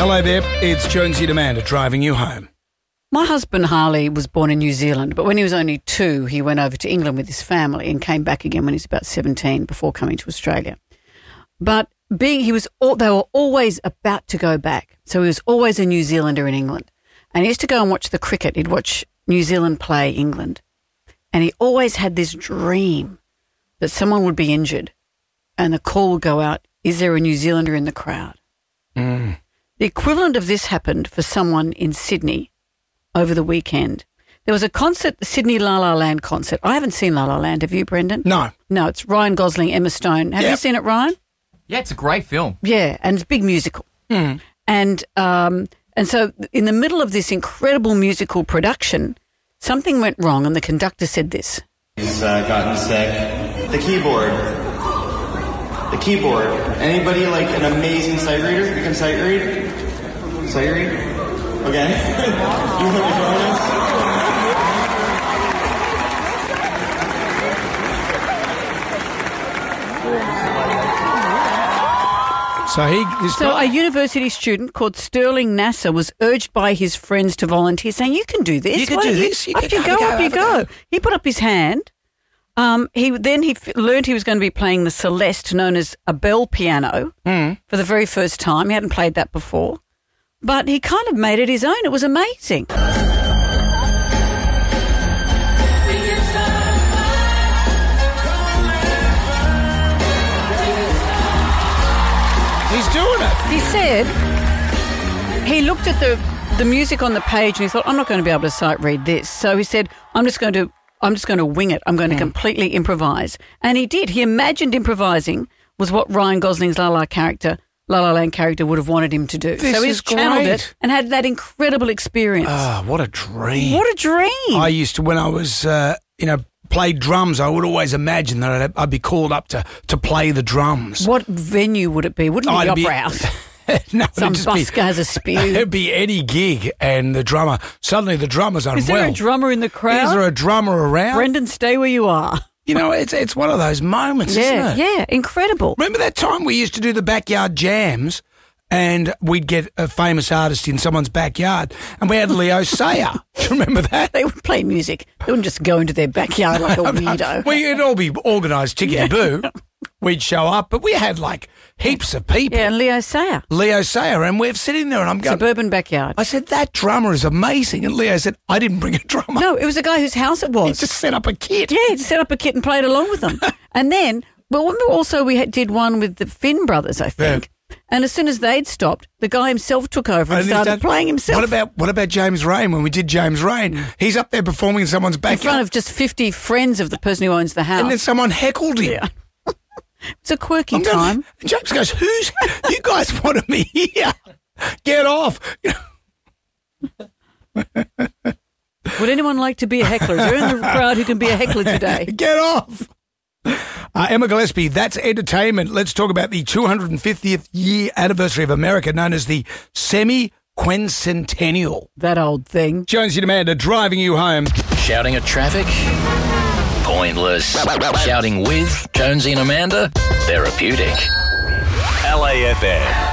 Hello there, it's Jonesy and Amanda driving you home. My husband Harley was born in New Zealand, but when he was only 2, he went over to England with his family and came back again when he was about 17 before coming to Australia. But they were always about to go back, so he was always a New Zealander in England. And he used to go and watch the cricket. He'd watch New Zealand play England. And he always had this dream that someone would be injured and the call would go out, is there a New Zealander in the crowd? Mm. The equivalent of this happened for someone in Sydney over the weekend. There was a concert, the Sydney La La Land concert. I haven't seen La La Land. Have you, Brendan? No. No, it's Ryan Gosling, Emma Stone. Have you seen it, Ryan? Yeah, it's a great film. Yeah, and it's a big musical. Mm. And so in the middle of this incredible musical production, something went wrong and the conductor said this. He's gotten sick. The keyboard. Anybody like an amazing sight reader? You can sight read? Sight read? Okay. You know what phone is? So a university student called Sterling Nasser was urged by his friends to volunteer, saying, you can do this. You can do this. Up you go. He put up his hand. He learned he was going to be playing the Celeste, known as a bell piano, for the very first time. He hadn't played that before. But he kind of made it his own. It was amazing. He's doing it. He said he looked at the music on the page and he thought, I'm not going to be able to sight read this. So he said, I'm just going to wing it. I'm going to completely improvise. And he did. He imagined improvising was what Ryan Gosling's La La Land character would have wanted him to do. This so he's is channeled great. it and had that incredible experience. What a dream. What a dream. I used to, when I was, played drums, I would always imagine that I'd be called up to play the drums. What venue would it be? Wouldn't it be Opera House? No, Some busker has a spew. It'd be any gig, and the drummer's unwell. Is there a drummer in the crowd? Is there a drummer around? Brendan, stay where you are. You know, it's one of those moments, isn't it? Yeah, incredible. Remember that time we used to do the backyard jams, and we'd get a famous artist in someone's backyard, and we had Leo Sayer. Do you remember that? They would play music. They wouldn't just go into their backyard like a weirdo. It'd all be organised tickety-boo. We'd show up, but we had like heaps of people. Yeah, and Leo Sayer. And we're sitting there and I'm going... Suburban backyard. I said, that drummer is amazing. And Leo said, I didn't bring a drummer. No, it was a guy whose house it was. He just set up a kit. Yeah, he just set up a kit and played along with them. And then, we did one with the Finn brothers, I think. Yeah. And as soon as they'd stopped, the guy himself took over and started playing himself. What about James Rain? When we did James Rain, he's up there performing in someone's backyard. In front of just 50 friends of the person who owns the house. And then someone heckled him. Yeah. It's a quirky time. And James goes, you guys wanted me here. Get off. Would anyone like to be a heckler? Is there in the crowd who can be a heckler today? Get off. Emma Gillespie, that's entertainment. Let's talk about the 250th year anniversary of America, known as the semi-quincentennial. That old thing. Jonesy and Amanda driving you home. Shouting at traffic? Pointless. Shouting with Jonesy and Amanda? Therapeutic. LAFM.